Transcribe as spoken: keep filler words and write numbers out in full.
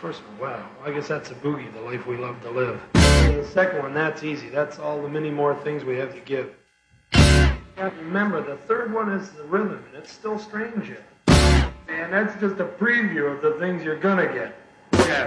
first one, wow. I guess that's a boogie, the life we love to live. And the second one, that's easy. That's all the many more things we have to give. Yeah, remember, the third one is the rhythm, and it's still strange yet. And that's just a preview of the things you're gonna get.